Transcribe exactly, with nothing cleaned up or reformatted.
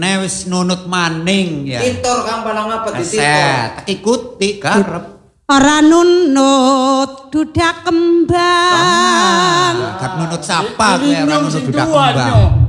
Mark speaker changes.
Speaker 1: Nek wis nunut maning ya.
Speaker 2: Titor Kang Palanga apa dititor?
Speaker 1: Tak ikuti karep.
Speaker 3: Ora nunut dudak kembang.
Speaker 1: Gak nunut sapa kowe ora nunut dudak kembang.